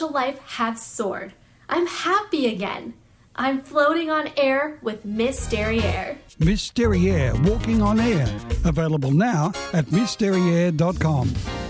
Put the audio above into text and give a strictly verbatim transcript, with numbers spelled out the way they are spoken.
social life have soared. I'm happy again. I'm floating on air with Miss Derriere. Miss Derriere, Walking on Air. Available now at miss derriere dot com.